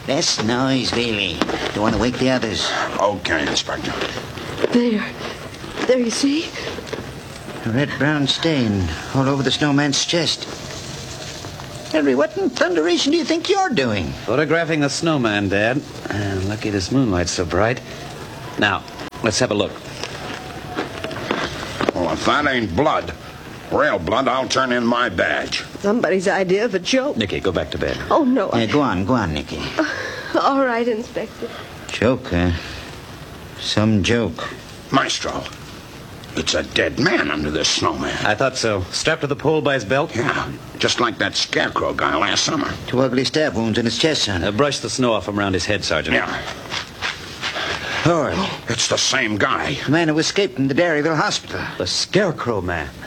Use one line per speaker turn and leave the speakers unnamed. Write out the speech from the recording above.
Less noise, Bailey. Don't want to wake the others.
Okay, Inspector.
There, you see?
A red-brown stain all over the snowman's chest. Henry, what in thunderation do you think you're doing?
Photographing the snowman, Dad. Lucky this moonlight's so bright. Now, let's have a look.
Well, if that ain't blood, real blood, I'll turn in my badge.
Somebody's idea of a joke.
Nicky, go back to bed.
Oh, no.
Go on, Nicky.
All right, Inspector.
Joke, huh? Some joke.
Maestro, it's a dead man under this snowman.
I thought so. Strapped to the pole by his belt?
Yeah, just like that scarecrow guy last summer.
2 ugly stab wounds in his chest, son.
Brush the snow off from around his head, Sergeant.
Yeah,
Lord,
it's the same guy.
the man who escaped from the Dairyville hospital.
The Scarecrow Man.